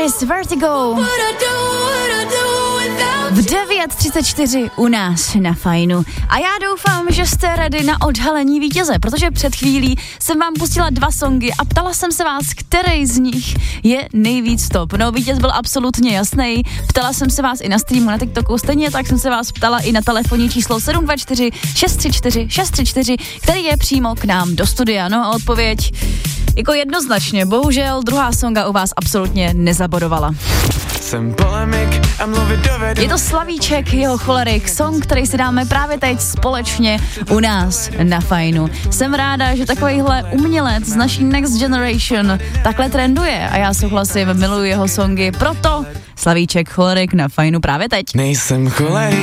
Kiss, Vertigo. V 9:34 u nás na Fajnu. A já doufám, že jste ready na odhalení vítěze, protože před chvílí jsem vám pustila 2 songy a ptala jsem se vás, který z nich je nejvíc top. No, vítěz byl absolutně jasný. Ptala jsem se vás i na streamu na TikToku, stejně tak jsem se vás ptala i na telefonní číslo 724 634 634, který je přímo k nám do studia. No a odpověď jako jednoznačně, bohužel druhá songa u vás absolutně nezabodovala. Je to Slavíček, jeho Cholerik, song, který si dáme právě teď společně u nás na Fajnu. Jsem ráda, že takovýhle umělec z naší Next Generation takhle trenduje a já souhlasím, miluji jeho songy, proto Slavíček, Cholerik na Fajnu právě teď. Nejsem cholerik.